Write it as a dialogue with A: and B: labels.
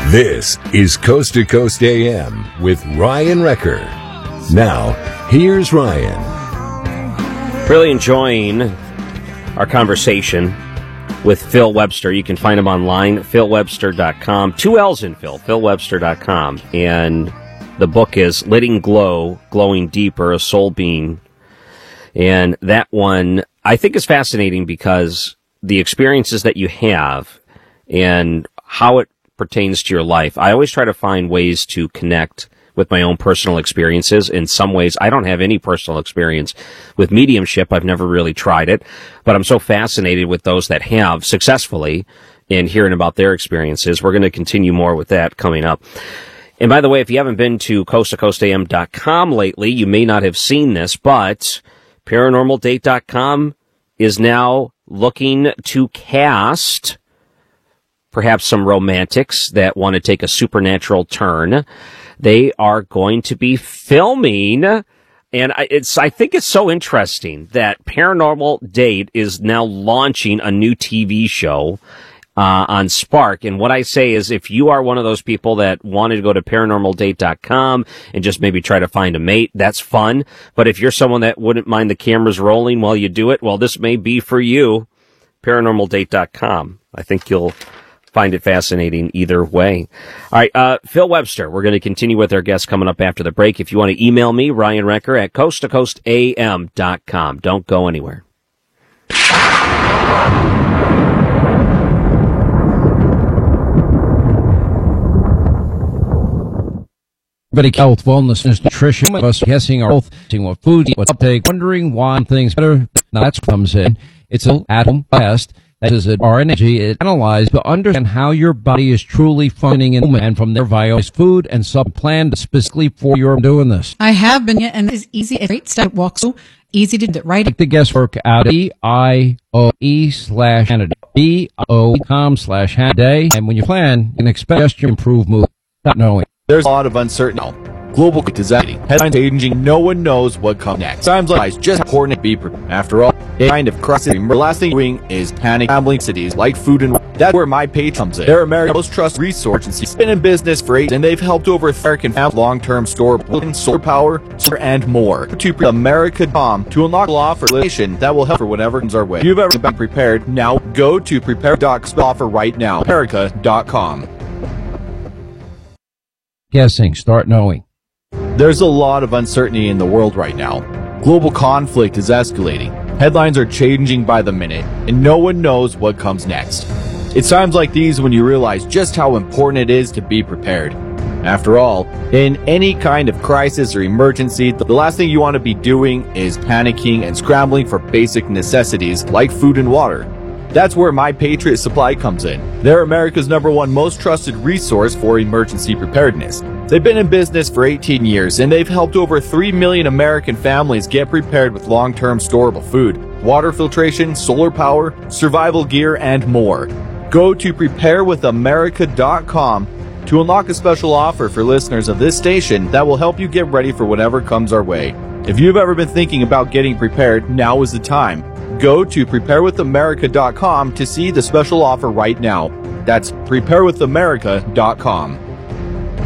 A: This is Coast to Coast AM with Ryan Wrecker. Now, here's Ryan.
B: Really enjoying our conversation with Phil Webster. You can find him online, philwebster.com. 2 L's in Phil, philwebster.com. And the book is Letting Glow, Glowing Deeper, A Soul Being. And that one, I think, is fascinating because the experiences that you have and how it pertains to your life. I always try to find ways to connect with my own personal experiences. In some ways, I don't have any personal experience with mediumship. I've never really tried it, but I'm so fascinated with those that have successfully and hearing about their experiences. We're going to continue more with that coming up. And by the way, if you haven't been to coasttocoastam.com lately, you may not have seen this, but paranormaldate.com is now looking to cast perhaps some romantics that want to take a supernatural turn. They are going to be filming, and I think it's so interesting that Paranormal Date is now launching a new TV show on Spark. And what I say is, if you are one of those people that wanted to go to paranormaldate.com and just maybe try to find a mate, that's fun. But if you're someone that wouldn't mind the cameras rolling while you do it, well, this may be for you. Paranormaldate.com. I think you'll find it fascinating either way. All right, Phil Webster, we're going to continue with our guest coming up after the break. If you want to email me, Ryan Wrecker at coasttocoastam.com. Don't go anywhere.
C: Health, wellness, nutrition, us guessing our health, seeing what food, what uptake, wondering why things better. Now that's what comes in. It's an at-home test. That is our energy. It analyzes to understand how your body is truly functioning in the moment, and from there via food and sub planned specifically for your doing this.
D: I have been, and it's easy. It's a great step. It walks so easy to do it right.
C: Take the guesswork out of BIOE/Hannity, BIO.com/Hannity. And when you plan, you can expect your improved mood, not knowing.
E: There's a lot of uncertainty. Global disaster. Headlines changing. No one knows what comes next. Times like it's just important to be prepared. After all, a kind of crisis. The last thing doing is panic gambling cities like food and water. That's where my page comes in. They're America's most trusted resource agency. It's been in business for 8 years, and they've helped over American families long-term store wind, solar power, solar, and more. To America.com to unlock a law for litigation that will help for whatever comes our way. If you've ever been prepared, now go to prepare.com offer right now. America.com.
C: Guessing, start knowing.
E: There's a lot of uncertainty in the world right now. Global conflict is escalating. Headlines are changing by the minute, and no one knows what comes next. It's times like these when you realize just how important it is to be prepared. After all, in any kind of crisis or emergency, the last thing you want to be doing is panicking and scrambling for basic necessities like food and water. That's where My Patriot Supply comes in. They're America's #1 most trusted resource for emergency preparedness. They've been in business for 18 years, and they've helped over 3 million American families get prepared with long-term storable food, water filtration, solar power, survival gear, and more. Go to preparewithamerica.com to unlock a special offer for listeners of this station that will help you get ready for whatever comes our way. If you've ever been thinking about getting prepared, now is the time. Go to preparewithamerica.com to see the special offer right now. That's preparewithamerica.com.